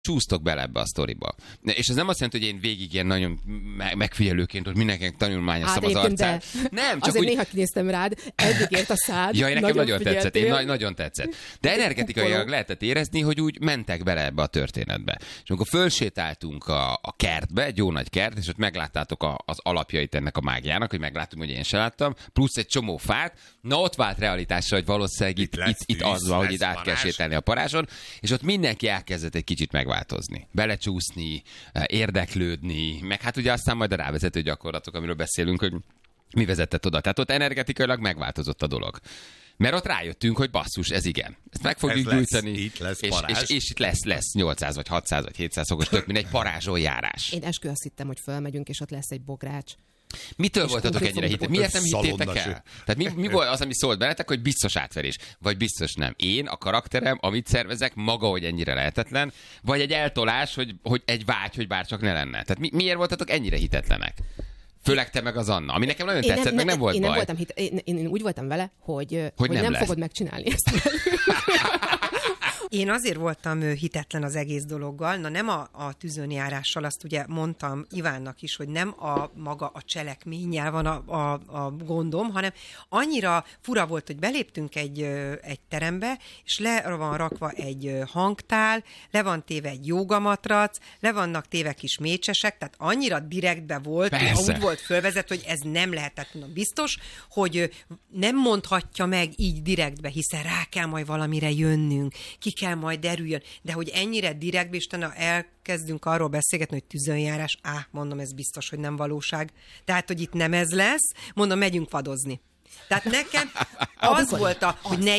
csúsztok bele ebbe a sztoriba. És ez nem azt jelenti, hogy én végig ilyen nagyon megfigyelőként, hogy mindenkinek tanulmányoztam az arcát. Nem, csak azért néha kinéztem rád, eddig ért a szád. Jaj, nekem nagyon tetszett, nagyon tetszett. De energetikailag lehetett érezni, hogy úgy mentek bele ebbe a történetbe. És amikor fölsétáltunk a kertbe, egy jó nagy kert, és ott megláttátok az alapjait ennek a mágiának, hogy megláttunk, hogy én se láttam, plusz egy csomó fát, na ott vált realitásra, hogy valószínűleg itt az van, hogy itt át kell sétálni a parázson, és ott mindenki elkezdett egy kicsit megváltozni. Belecsúszni, érdeklődni, meg hát ugye aztán majd a rávezető gyakorlatok, amiről beszélünk, hogy mi vezetett oda. Tehát ott energetikailag megváltozott a dolog. Mert ott rájöttünk, hogy basszus, ez igen. Ezt meg fogjuk gyújtani. Itt lesz és itt lesz 800 vagy 600 vagy 700 fokos, tök mint egy parázsonjárás. Én eskü azt hittem, hogy fölmegyünk, és ott lesz egy bogrács. Mitől voltatok ennyire hittek? Miért nem hittétek el? Tehát mi volt az, ami szólt bennetek, hogy biztos átverés? Vagy biztos nem? Én, a karakterem, amit szervezek, maga, hogy ennyire lehetetlen, vagy egy eltolás, hogy egy vágy, hogy bárcsak ne lenne. Tehát miért voltatok ennyire hitetlenek? Főleg te meg az Anna, ami nekem nagyon tetszett, meg nem volt baj. Én úgy voltam vele, hogy nem fogod megcsinálni ezt. Én azért voltam hitetlen az egész dologgal, nem a tűzönjárással, azt ugye mondtam Ivánnak is, hogy nem maga a cselekménnyel van a gondom, hanem annyira fura volt, hogy beléptünk egy terembe, és le van rakva egy hangtál, le van téve egy jógamatrac, le vannak téve kis mécsesek, tehát annyira direktbe volt, úgy volt fölvezet, hogy ez nem lehetett, mondom, biztos, hogy nem mondhatja meg így direktbe, hiszen rá kell majd valamire jönnünk, ki kell majd derüljön, de hogy ennyire direktbe, és elkezdünk arról beszélgetni, hogy tűzönjárás, mondom, ez biztos, hogy nem valóság. Tehát, hogy itt nem ez lesz, mondom, megyünk vadozni. Tehát nekem az volt, hogy ne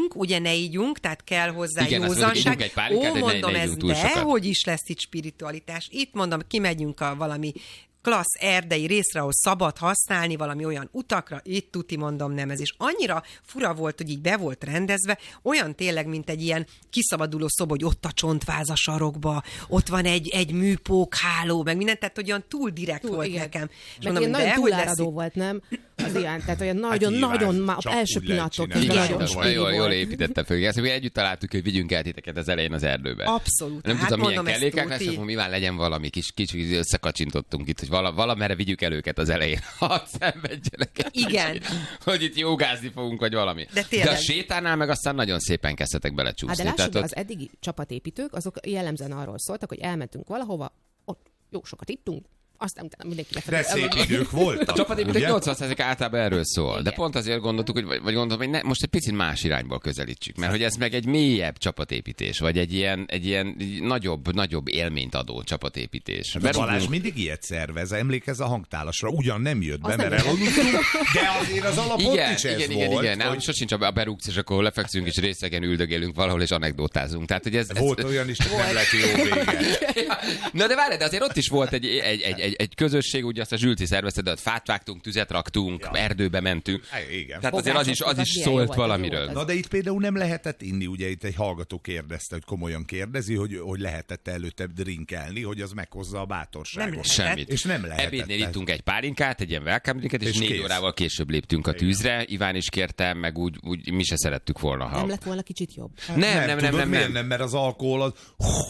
ígyunk, tehát kell hozzá józanság. Mondom, ez dehogy is lesz itt spiritualitás. Itt mondom, kimegyünk a valami klassz erdei részre, ahol szabad használni valami olyan utakra, itt tuti mondom nem ez. És annyira fura volt, hogy így be volt rendezve, olyan tényleg, mint egy ilyen kiszabaduló szoba, hogy ott a csontváz a sarokba, ott van egy műpókháló, meg minden, tehát olyan túl direkt volt igen. Nekem. És mondom, ilyen nagyon túláradó volt, nem? Az ilyen, tehát olyan nagyon első pillanattól nagyon jól építette föl. Ezt mi együtt találtuk, hogy vigyünk el titeket az elején az erdőbe. Abszolút. Nem tudom, milyen kellékek lesz, akkor mivel legyen valami kicsit összekacsintottunk itt, hogy valamerre vigyük el őket az elején, hadd szenvedjenek. Igen. Hogy itt jogázni fogunk, vagy valami. De a sétánál meg aztán nagyon szépen kezdtetek belecsúszni. De lássuk, az eddigi csapatépítők, azok jellemzően arról szóltak, hogy elmentünk valahova, ott jó sokat ittunk, aztán utána mindenki de szép idők voltak. A csapatépítők 80% általában erről szól. Igen. De pont azért gondoltuk, vagy gondoltam, hogy most egy picit más irányból közelítsük, mert hogy ez meg egy mélyebb csapatépítés, vagy egy ilyen nagyobb élményt adó csapatépítés. De Balázs mindig ilyet szervez, emlékezz a hangtálasra, ugyan nem jött be, mert eloludtunk, de azért az alapot is ez volt. Igen, hogy sosincs a berúgsz, és akkor lefekszünk, és részegen üldögélünk valahol, és anekdotázunk. Tehát, hogy ez volt olyan is, hogy nem lett jó vége. Na de várj, de azért ott is volt egy közösség, ugye azt a Zsülci szervezte, de fát vágtunk, tüzet raktunk, erdőbe mentünk. Igen. Tehát azért az is szólt valamiről. Na de itt például nem lehetett inni, ugye itt egy hallgató kérdezte, hogy komolyan kérdezi, hogy lehetett előtte drinkelni, hogy az meghozza a bátorságot. Semmit. És nem lehetett. Ebédnél ittunk egy pálinkát, egy ilyen welcome drinket, és 4 órával később léptünk a tűzre. Iván is kérte, meg úgy mi se szerettük volna. Nem lett volna kicsit jobb? Nem, mert az alkohol az...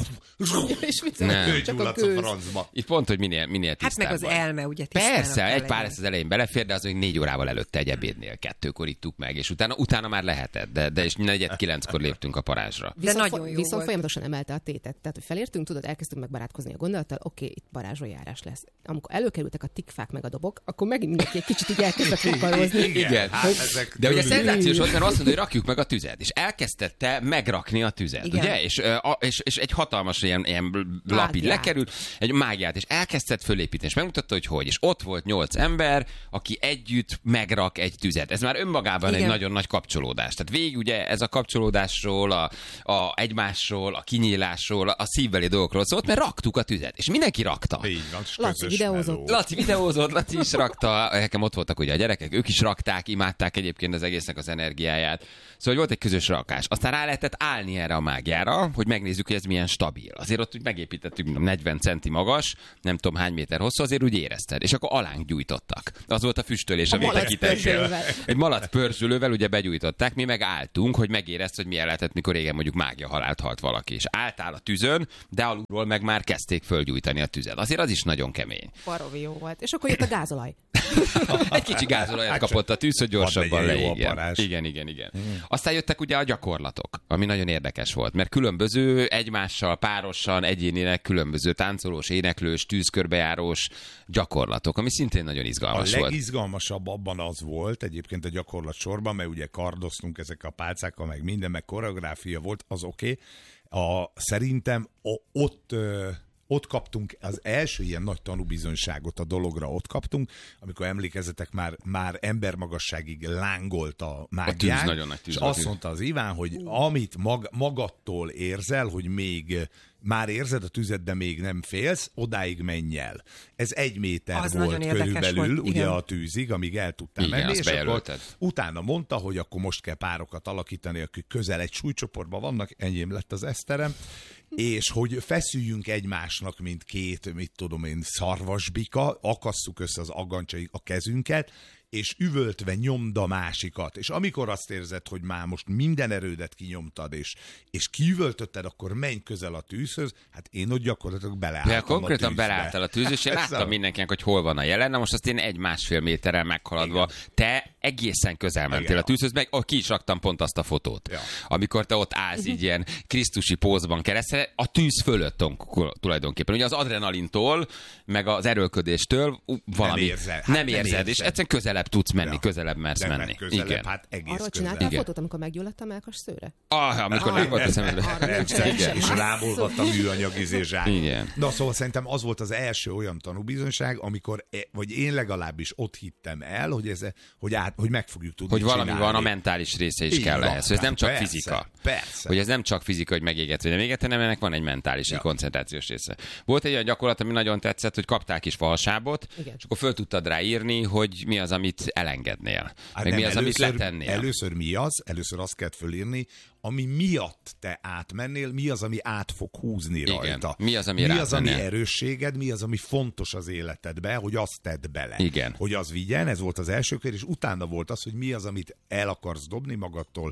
Csak a kőz. Itt pont, hogy minél tisztább. Hát meg az elme, ugye persze, egy pár lesz az elején belefér, de az, hogy 4 órával előtte egy ebédnél 2-kor ittuk meg, és utána már lehetett, de és 4-9-kor léptünk a parázsra. Viszont folyamatosan emelte a tétet. Tehát, hogy felértünk, tudod, elkezdtünk megbarátkozni a gondolattal, oké, itt parázsonjárás lesz. Amikor előkerültek a tikfák meg a dobok, akkor megint mindenki egy kicsit így elkezdett fukarozni. Igen. De ugye szenzációs volt, mert azt mondta, hogy rakjuk meg a tüzet, és elkezdette megrakni a tüzet, ugye? És egy hatalmas ilyen lap így lekerült, egy mágiát, és elkezdett fölépíteni, és megmutatta, hogy. És ott volt 8 ember, aki együtt megrak egy tüzet. Ez már önmagában egy nagyon nagy kapcsolódás. Tehát végig ugye ez a kapcsolódásról, a egymásról, a kinyílásról, a szívbeli dolgokról szólt, mert raktuk a tüzet. És mindenki rakta. Laci videózott, Laci is rakta. Nekem ott voltak ugye a gyerekek, ők is rakták, imádták egyébként az egésznek az energiáját. Szóval volt egy közös rakás. Aztán rá lehetett állni erre a mágiára, hogy megnézzük, hogy ez milyen stabil. Azért ott úgy megépítettük 40 centi magas, nem tudom hány méter hosszú, azért úgy érezted. És akkor alánk gyújtottak. Az volt a füstölés, amit te kitettél. Egy malac-pörzsölővel ugye begyújtották, mi meg álltunk, hogy megérezd, hogy milyen lehetett, mikor régen mondjuk mágia halált halt valaki. És álltál a tűzön, de alulról meg már kezdték fölgyújtani a tüzet. Azért az is nagyon kemény. Baromi jó volt. És akkor jött a gázolaj. Egy kicsi gázolajat kapott a tűz, hogy gyorsabban leégjen. Igen. Aztán jöttek ugye a gyakorlatok, ami nagyon érdekes volt, mert különböző egymással, párosan, egyénileg különböző táncolós, éneklős, tűzkörbejárós gyakorlatok, ami szintén nagyon izgalmas volt. A legizgalmasabb abban az volt egyébként a gyakorlat sorban, mert ugye kardoztunk ezek a pálcákkal, meg minden, meg koreográfia volt, az oké. Szerintem ott kaptunk az első ilyen nagy tanúbizonyságot a dologra, ott kaptunk, amikor emlékezetek már embermagasságig lángolt a mágiák. A tűz, nagyon nagy tűz. És azt mondta az Iván, hogy amit magadtól érzel, hogy még már érzed a tüzet, de még nem félsz, odáig menj el. Ez 1 méter az volt körülbelül, volt, ugye a tűzig, amíg el tudtál menni, és akkor utána mondta, hogy akkor most kell párokat alakítani, akik közel egy súlycsoportban vannak, enyém lett az Eszterem, és hogy feszüljünk egymásnak, mint két, szarvasbika, akasszuk össze az agancsaig a kezünket, és üvöltve nyomd a másikat. És amikor azt érzed, hogy már most minden erődet kinyomtad, és kiüvöltötted, akkor menj közel a tűzhöz. Hát én ott gyakorlatilag beleálltam a tűzbe. Konkrétan beleálltál a tűz, és én láttam mindenkinek, hogy hol van a jelen. Na most azt én 1,5 méterrel meghaladva, igen, te egészen közel mentél, igen, a tűzhöz, meg ki is raktam pont azt a fotót. Ja. Amikor te ott állsz így ilyen krisztusi pózban keresztül, a tűz fölött tulajdonképpen. Ugye az adrenalintól, meg az erőlködéstől valami nem érzed, és egyszerűen közelebb tudsz menni, ja, közelebb mersz menni. Közelebb, igen. Hát egész arról csináltál a fotót, amikor meggyulladt a melkas szőre? Amikor nem volt a szemedbe. És rámolvadt a műanyag zsák. Igen. Na szóval szerintem az volt az első olyan tanúbizonyság, amikor, vagy én legalábbis ott hittem el, hogy meg fogjuk tudni hogy valami csinálni. Van, a mentális része is kell ehhez. Ez nem csak persze, fizika. Persze. Hogy ez nem csak fizika, hogy megéget, vagy nem éget, hanem ennek van egy mentális, egy koncentrációs része. Volt egy olyan gyakorlat, ami nagyon tetszett, hogy kaptál kis falsábot, és akkor föl tudtad rá írni, hogy mi az, amit elengednél. Hát meg mi az, amit letennél. Először mi az? Először azt kellett fölírni, ami miatt te átmennél, mi az, ami át fog húzni rajta. Mi az, ami erősséged, mi az, ami fontos az életedbe, hogy azt tedd bele. Igen. Hogy az vigyen, ez volt az első kör, és utána volt az, hogy mi az, amit el akarsz dobni magadtól,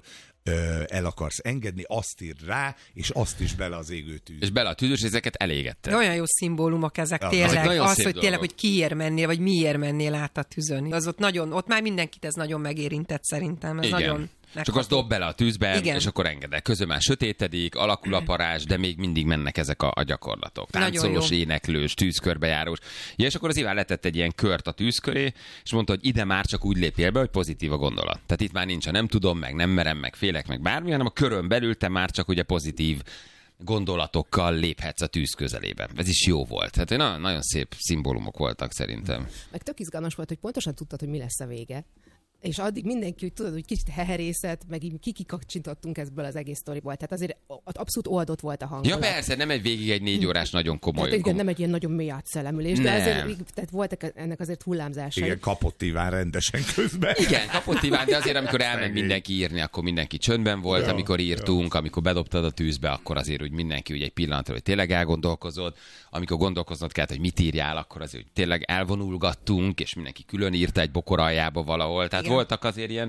el akarsz engedni, azt írd rá, és azt is bele az égő tűz. És bele a tűz, és ezeket elégetted. Olyan jó szimbólumok ezek tényleg. Az, hogy tényleg, hogy kiért mennél, vagy miért mennél át a tűzön. Az ott már mindenkit ez nagyon megérintett szerintem. Ez nagyon csak azt dob bele a tűzbe, igen, és akkor engedek. Közben már sötétedik, alakul a parázs, de még mindig mennek ezek a gyakorlatok. Táncolós, éneklős, tűzkörbejárós. Ja, és akkor az Iván letett egy ilyen kört a tűz köré, és mondta, hogy ide már csak úgy lépjél be, hogy pozitív a gondolat. Tehát itt már nincs a nem tudom, meg nem merem, meg félek, meg bármi, hanem a körön belül te már csak ugye pozitív gondolatokkal léphetsz a tűz közelében. Ez is jó volt. Tehát nagyon szép szimbólumok voltak szerintem. Meg tök izgalmas volt, hogy pontosan tudtad, hogy mi lesz a vége. És addig mindenki, úgy tudod, hogy kicsit heherészet, meg így kikakcsintottunk ebből az egész sztoriból. Tehát azért abszolút oldott volt a hangulat. Ja persze, nem egy végig egy 4 órás nagyon komoly. Tehát, igen, nem egy ilyen nagyon mély átszellemülés, de azért tehát voltak ennek azért hullámzásai. Igen, kapott Iván rendesen közben. Igen, kapott Iván, de azért amikor elment mindenki írni, akkor mindenki csöndben volt, amikor írtunk, amikor bedobtad a tűzbe, akkor azért úgy mindenki ugye egy pillanatra, hogy tényleg elgondolkozod, amikor gondolkoznod kellett, hogy mit írjál, akkor azért hogy tényleg elvonulgattunk, és mindenki külön írta egy bokor aljába valahol. Tehát voltak azért ilyen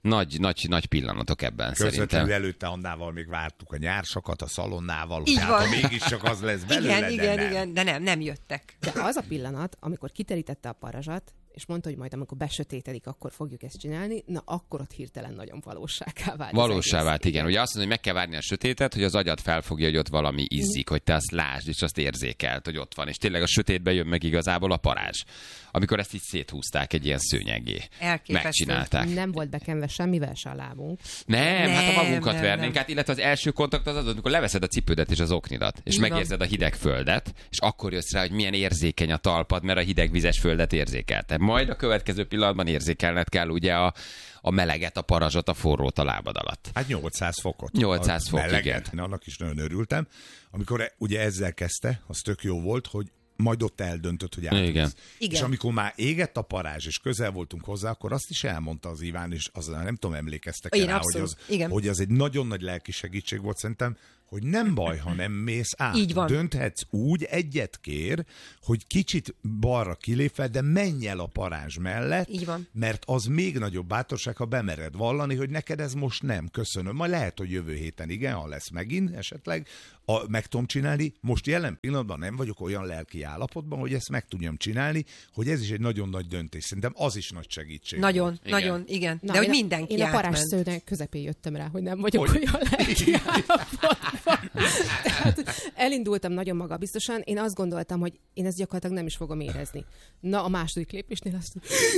nagy pillanatok ebben szerintem. Közvetlenül előtte Annával még vártuk a nyársakat a szalonnával, hogy hát mégiscsak az lesz belőle, igen, de nem jöttek. De az a pillanat, amikor kiterítette a parazsat, és mondta, hogy majd amikor besötétedik, akkor fogjuk ezt csinálni, na akkor ott hirtelen nagyon valóságá vált. Valósá vált, igen. Ugye azt mondja, hogy meg kell várni a sötétet, hogy az agyad felfogja, hogy ott valami izzik, hogy te azt lásd, és azt érzékelt, hogy ott van. És tényleg a sötétben jön meg igazából a parázs. Amikor ezt így széthúzták egy ilyen szőnyegé. Megcsinálták. Nem volt bekenve semmivel se a lábunk. Nem, hát a magunkat vernénk át, illetve az első kontakt az, amikor leveszed a cipődet és az oknidat, és megérzed a hideg földet, és akkor jössz rá, hogy milyen érzékeny a talpad, mert a hideg vizes földet érzékelte. Majd a következő pillanatban érzékelned kell ugye a meleget, a parazsot, a forrót a lábad alatt. Hát 800 fokot. 800 fok, meleget. Igen. Én annak is nagyon örültem. Amikor ugye ezzel kezdte, az tök jó volt, hogy majd ott eldöntött, hogy átvisz. És amikor már égett a parázs, és közel voltunk hozzá, akkor azt is elmondta az Iván, és az nem tudom, emlékeztek rá, hogy az egy nagyon nagy lelki segítség volt. Szerintem hogy nem baj, ha nem mész át. Így van. Dönthetsz úgy, egyet kér, hogy kicsit balra kilépve, de menj el a parázs mellett, így van. mert az még nagyobb bátorság, ha bemered vallani, hogy neked ez most nem, köszönöm. Majd lehet, hogy jövő héten igen, ha lesz megint esetleg, meg tudom csinálni. Most jelen pillanatban nem vagyok olyan lelki állapotban, hogy ezt meg tudjam csinálni, hogy ez is egy nagyon nagy döntés. Szerintem az is nagy segítség. Nagyon, igen. De hogy mindenki Én a parázsszőnek közepén jöttem rá, hogy nem vagyok olyan lelki állapotban. Tehát elindultam nagyon magabiztosan, én azt gondoltam, hogy én ezt gyakorlatilag nem is fogom érezni. Na, a második lépésnél azt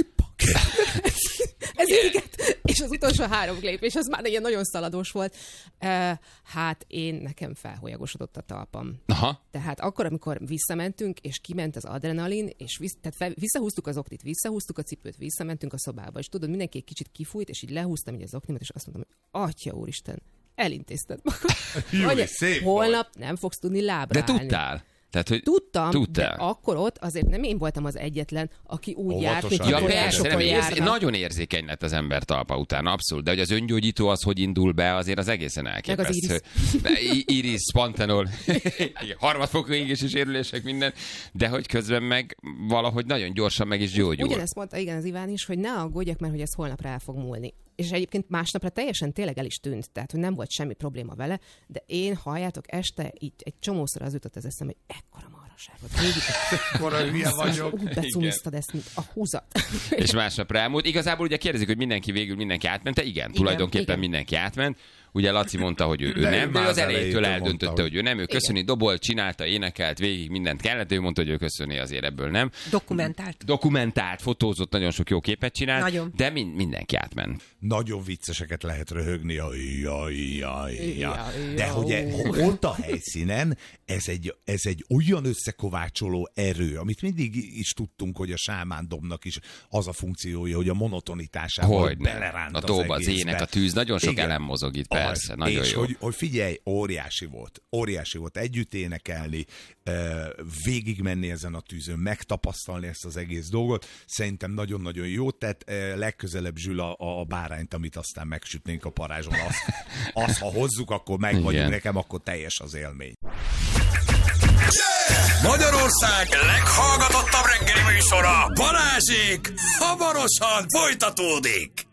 ez éget! És az utolsó 3 lépés, az már ilyen nagyon szaladós volt. Hát nekem felhólyagosodott a talpam. Aha. Tehát akkor, amikor visszamentünk, és kiment az adrenalin, és tehát visszahúztuk az oknit, visszahúztuk a cipőt, visszamentünk a szobába, és tudod, mindenki egy kicsit kifújt, és így lehúztam így az oknimat, és azt mondtam, hogy Atya úristen, elintézted magad. Holnap nem fogsz tudni lábra állni. De tudtál? Tehát, hogy tudtam, de akkor ott azért nem én voltam az egyetlen, aki úgy járt, mint nagyon érzékeny lett az ember talpa után, abszolút. De hogy az öngyógyító az, hogy indul be, azért az egészen elképesztő. Iris, Pantenol, harmadfokú égési sérülések, minden, de hogy közben meg valahogy nagyon gyorsan meg is gyógyul. Ugyanezt mondta igen az Iván is, hogy ne aggódjak, mert hogy ez holnapra el fog múlni. És egyébként másnapra teljesen tényleg el is tűnt, tehát hogy nem volt semmi probléma vele, de én, halljátok, este így egy csomószor az jutott az eszem, hogy ekkora marhaságot. Végig, milyen vagyok. Úgy becumiztad ezt, mint a húzat. És másnapra elmúlt. Igazából ugye kérdezik, hogy mindenki átment, igen, tulajdonképpen mindenki átment. Ugye Laci mondta, hogy ő nem, de az elejétől eldöntötte, hogy ő nem, ő köszöni, dobolt, csinálta, énekelt, végig mindent kellett, ő mondta, hogy ő köszöni, azért ebből nem. Dokumentált, fotózott, nagyon sok jó képet csinált, nagyon. De mindenki átment. Nagyon vicceseket lehet röhögni, de hogy ott a helyszínen ez egy olyan összekovácsoló erő, amit mindig is tudtunk, hogy a sámándomnak is az a funkciója, hogy a monotonitásával beleránt a dob, az ének, a tűz, nagyon sok elem mozog itt. Persze, nagyon és jó. Hogy figyelj, óriási volt együtt énekelni, végigmenni ezen a tűzön, megtapasztalni ezt az egész dolgot. Szerintem nagyon-nagyon jó, tehát legközelebb Zsül a bárányt, amit aztán megsütnénk a parázson, azt ha hozzuk, akkor meg vagyunk, nekem akkor teljes az élmény. Magyarország leghallgatottabb reggeli műsora, Balázsék hamarosan folytatódik.